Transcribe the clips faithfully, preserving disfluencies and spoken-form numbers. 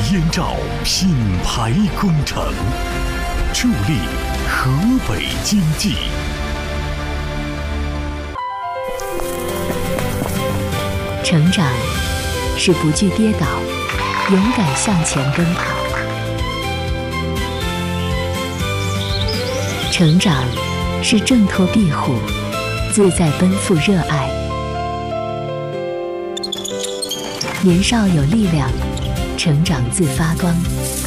燕赵品牌工程，助力河北经济。 成长是不惧跌倒，勇敢向前奔跑。成长是挣脱庇护，自在奔赴热爱。年少有力量，成长自发光。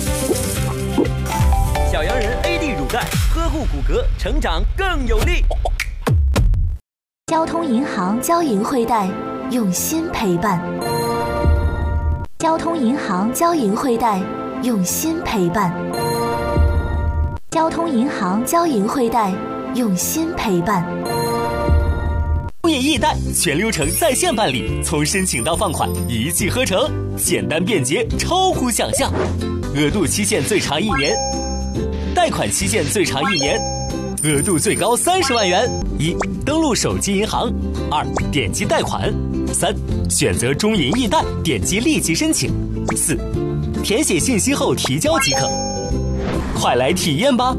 小羊人 A D 乳钙，呵护骨骼，成长更有力。 交通银行交银汇贷，用心陪伴。交通银行交银汇贷，用心陪伴。交通银行交银汇贷，用心陪伴。 工业易贷全流程在线办理，从申请到放款一气呵成，简单便捷，超乎想象。额度期限最长一年，贷款期限最长一年，额度最高三十万元。一、登录手机银行；二、点击贷款；三、选择中银易贷，点击立即申请；四、填写信息后提交即可。快来体验吧！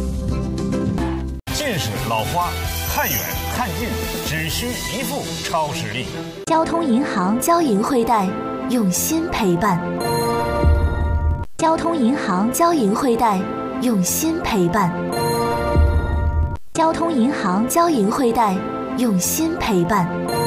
近视、老花，看远看近，只需一副超视力。 交通银行交银汇贷，用心陪伴。交通银行交银汇贷，用心陪伴。交通银行交银汇贷，用心陪伴。